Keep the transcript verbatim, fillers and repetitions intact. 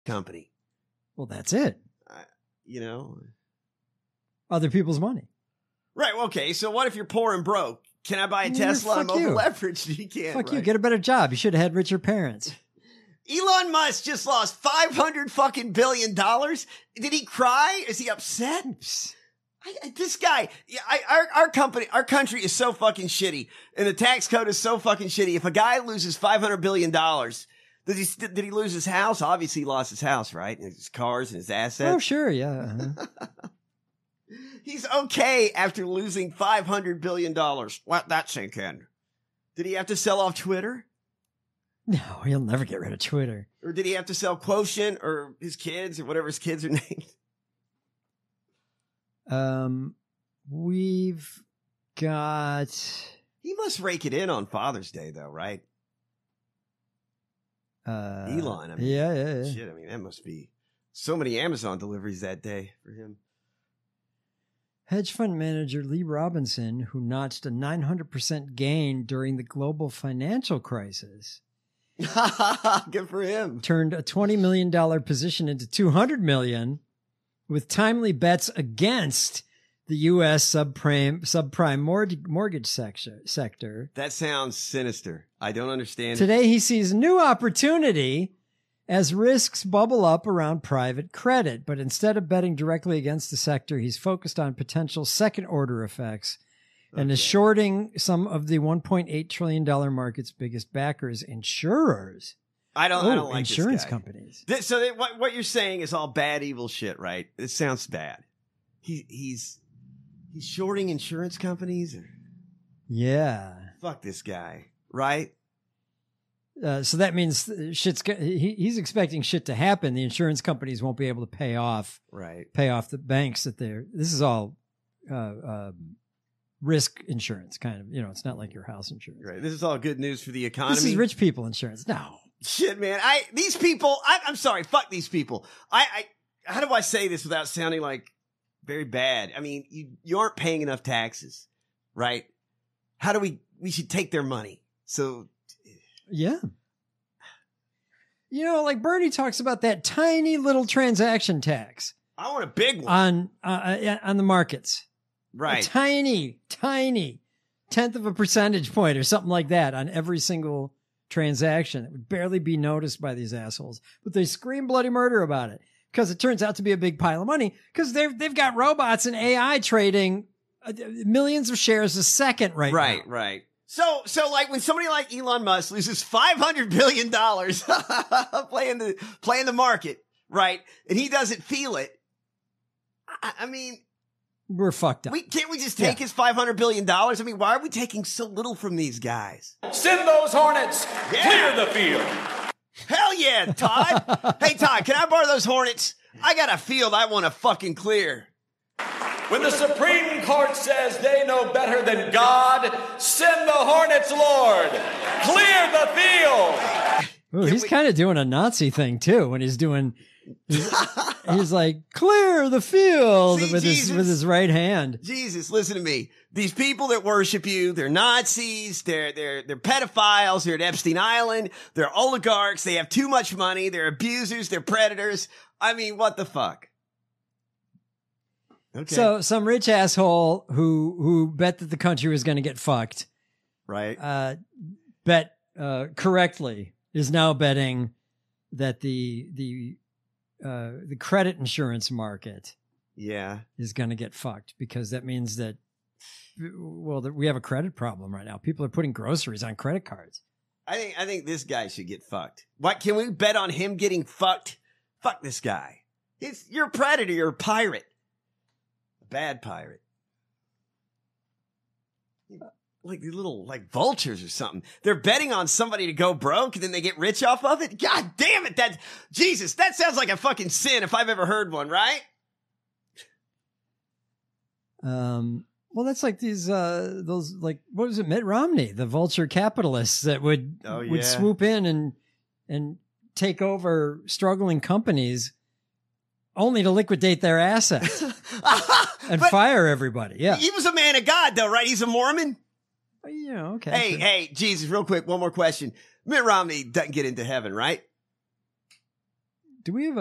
company. Well, that's it. Uh, you know, other people's money. Right. Okay. So what if you're poor and broke? Can I buy a Yeah, Tesla? I'm fuck you. over leveraged. You can't. Fuck right? you. Get a better job. You should have had richer parents. Elon Musk just lost five hundred fucking billion dollars. Did he cry? Is he upset? I, I- this guy, yeah, I, our, our company, our country is so fucking shitty, and the tax code is so fucking shitty. If a guy loses five hundred billion dollars, did he, st- did he lose his house? Obviously he lost his house, right? And his cars and his assets. Oh, sure. Yeah. Uh-huh. He's okay after losing five hundred billion dollars. Let that sink in. Did he have to sell off Twitter? No, he'll never get rid of Twitter. Or did he have to sell Quotient or his kids or whatever his kids are named? Um, we've got. He must rake it in on Father's Day, though, right? Uh, Elon. I mean, yeah, yeah, yeah. Shit, I mean, that must be so many Amazon deliveries that day for him. Hedge fund manager Lee Robinson, who notched a nine hundred percent gain during the global financial crisis, good for him, turned a twenty million dollars position into two hundred million dollars with timely bets against the U S subprime subprime mortgage, mortgage sector, sector. That sounds sinister. I don't understand. Today, he sees new opportunity as risks bubble up around private credit. But instead of betting directly against the sector, he's focused on potential second-order effects and Okay. is shorting some of the one point eight trillion dollars market's biggest backers, insurers. I don't. Oh, I don't like insurance this guy. companies. This, so that, what what you're saying is all bad, evil shit, right? It sounds bad. He he's he's shorting insurance companies. Or, Yeah. fuck this guy, right? Uh, so that means shit's go- he, he's expecting shit to happen. The insurance companies won't be able to pay off Right. pay off the banks that they're. This is all uh, um, risk insurance, kind of. You know, it's not like your house insurance. Right. This is all good news for the economy. This is rich people insurance. No, Shit, man. I these people. I, I'm sorry. Fuck these people. I, I. How do I say this without sounding like very bad? I mean, you you aren't paying enough taxes, right? How do we? We should take their money. So, yeah. You know, like Bernie talks about that tiny little transaction tax I want a big one. on uh, on the markets. Right. A tiny, tiny tenth of a percentage point or something like that on every single transaction. It would barely be noticed by these assholes, but they scream bloody murder about it because it turns out to be a big pile of money because they've, they've got robots and A I trading uh, millions of shares a second right, Right, now. right. So, so like when somebody like Elon Musk loses five hundred billion dollars playing the, playing the market, right? And he doesn't feel it. I, I mean, We're fucked up. we can't we just take Yeah. his five hundred billion dollars? I mean, why are we taking so little from these guys? Send those Hornets. Yeah. Clear the field. Hell yeah, Todd. Hey, Todd, can I borrow those Hornets? I got a field I want to fucking clear. When the Supreme Court says they know better than God, send the Hornets, Lord. Clear the field. Ooh, he's kind of doing a Nazi thing too when he's doing. He's, he's like clear the field See, with his Jesus. with his right hand. Jesus, listen to me. These people that worship you, they're Nazis, they're they're they're pedophiles, they're at Epstein Island, they're oligarchs, they have too much money, they're abusers, they're predators. I mean, what the fuck? Okay. So some rich asshole who who bet that the country was going to get fucked, right. uh, bet uh, correctly is now betting that the the uh, the credit insurance market Yeah. is going to get fucked because that means that well that we have a credit problem right now. People are putting groceries on credit cards. I think I think this guy should get fucked. What can we bet on him getting fucked? Fuck this guy. It's, you're a predator, you're a pirate. A bad pirate. Like these little like vultures or something. They're betting on somebody to go broke and then they get rich off of it. God damn it, that Jesus, that sounds like a fucking sin if I've ever heard one, right? Um, well, that's like these, uh, those, like, what was it, Mitt Romney, the vulture capitalists that would, Oh, would yeah. swoop in and, and take over struggling companies only to liquidate their assets and But fire everybody. Yeah. he was a man of God though, right? He's a Mormon. You know, okay. Hey, sure. hey, Jesus, real quick, one more question. Mitt Romney doesn't get into heaven, right? Do we have